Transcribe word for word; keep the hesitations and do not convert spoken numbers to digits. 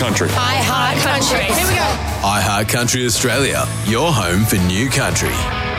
country. I Heart Country. Here we go. iHeart Country Australia, your home for new country.